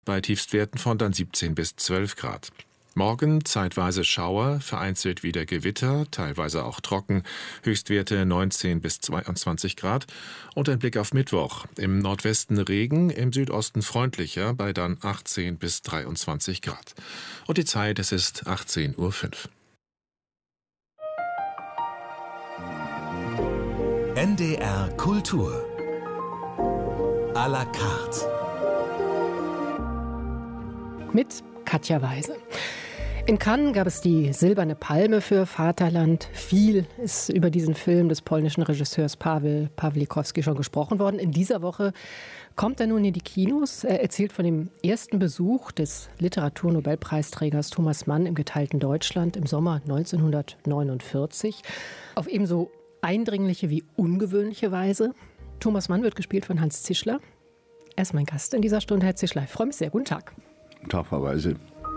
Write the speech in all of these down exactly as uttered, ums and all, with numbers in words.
bei Tiefstwerten von dann siebzehn bis zwölf Grad. Morgen zeitweise Schauer, vereinzelt wieder Gewitter, teilweise auch trocken, Höchstwerte neunzehn bis zweiundzwanzig Grad. Und ein Blick auf Mittwoch. Im Nordwesten Regen, im Südosten freundlicher, bei dann achtzehn bis dreiundzwanzig Grad. Und die Zeit, es ist achtzehn Uhr fünf. N D R Kultur à la carte mit Katja Weise. In Cannes gab es die Silberne Palme für Vaterland. Viel ist über diesen Film des polnischen Regisseurs Paweł Pawlikowski schon gesprochen worden. In dieser Woche kommt er nun in die Kinos. Er erzählt von dem ersten Besuch des Literaturnobelpreisträgers Thomas Mann im geteilten Deutschland im Sommer neunzehnhundertneunundvierzig. Auf ebenso eindringliche wie ungewöhnliche Weise. Thomas Mann wird gespielt von Hans Zischler. Er ist mein Gast in dieser Stunde, Herr Zischler. Ich freue mich sehr. Guten Tag. Guten Tag, Frau Weise.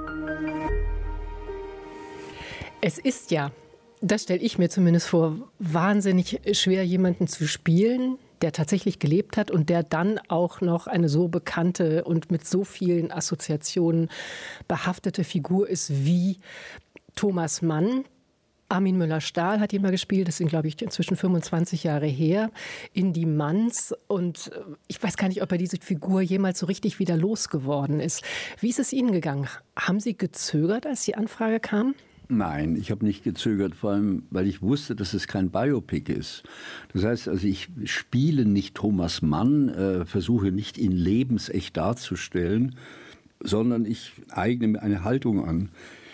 Es ist ja, das stelle ich mir zumindest vor, wahnsinnig schwer, jemanden zu spielen, der tatsächlich gelebt hat und der dann auch noch eine so bekannte und mit so vielen Assoziationen behaftete Figur ist wie Thomas Mann. Armin Müller-Stahl hat ihn mal gespielt, das sind, glaube ich, inzwischen fünfundzwanzig Jahre her, in Die Manns. Und ich weiß gar nicht, ob er diese Figur jemals so richtig wieder losgeworden ist. Wie ist es Ihnen gegangen? Haben Sie gezögert, als die Anfrage kam? Nein, ich habe nicht gezögert, vor allem, weil ich wusste, dass es kein Biopic ist. Das heißt, also ich spiele nicht Thomas Mann, äh, versuche nicht ihn lebensecht darzustellen, sondern ich eigne mir eine Haltung an,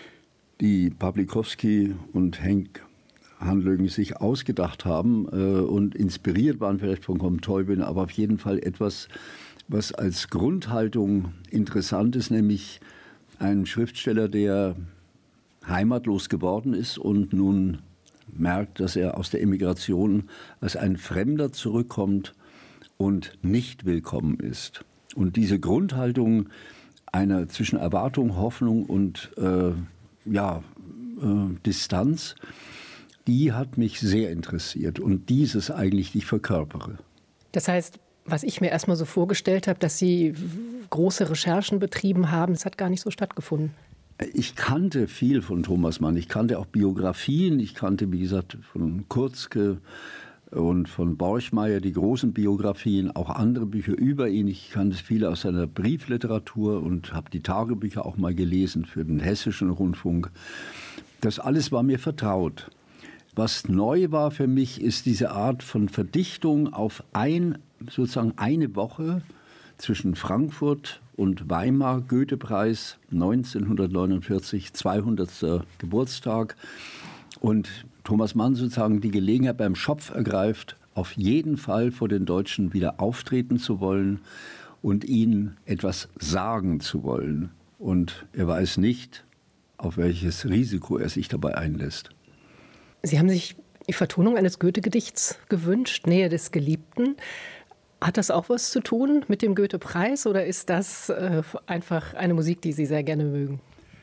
die Pawlikowski und Henk Hanlögen sich ausgedacht haben äh, und inspiriert waren vielleicht von Combe-Teubin, aber auf jeden Fall etwas, was als Grundhaltung interessant ist, nämlich ein Schriftsteller, der heimatlos geworden ist und nun merkt, dass er aus der Emigration als ein Fremder zurückkommt und nicht willkommen ist. Und diese Grundhaltung einer zwischen Erwartung, Hoffnung und äh, ja, äh, Distanz, die hat mich sehr interessiert und dieses eigentlich, die ich verkörpere. Das heißt, was ich mir erstmal so vorgestellt habe, dass Sie große Recherchen betrieben haben, das hat gar nicht so stattgefunden. Ich kannte viel von Thomas Mann. Ich kannte auch Biografien. Ich kannte, wie gesagt, von Kurzke und von Borchmeier die großen Biografien, auch andere Bücher über ihn. Ich kannte viele aus seiner Briefliteratur und habe die Tagebücher auch mal gelesen für den Hessischen Rundfunk. Das alles war mir vertraut. Was neu war für mich, ist diese Art von Verdichtung auf ein, sozusagen eine Woche zwischen Frankfurt und Weimar, Goethe-Preis neunzehnhundertneunundvierzig, zweihundertster Geburtstag. Und Thomas Mann sozusagen die Gelegenheit beim Schopf ergreift, auf jeden Fall vor den Deutschen wieder auftreten zu wollen und ihnen etwas sagen zu wollen. Und er weiß nicht, auf welches Risiko er sich dabei einlässt. Sie haben sich die Vertonung eines Goethe-Gedichts gewünscht, Nähe des Geliebten. Hat das auch was zu tun mit dem Goethe-Preis oder ist das äh, einfach eine Musik, die Sie sehr gerne mögen?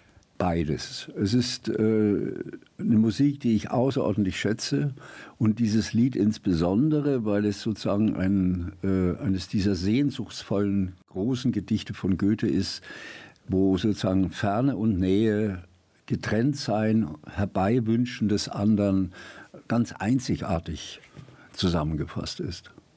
Beides. Es ist äh, eine Musik, die ich außerordentlich schätze und dieses Lied insbesondere, weil es sozusagen ein, äh, eines dieser sehnsuchtsvollen großen Gedichte von Goethe ist, wo sozusagen Ferne und Nähe, getrennt sein, Herbeiwünschen des anderen ganz einzigartig zusammengefasst ist.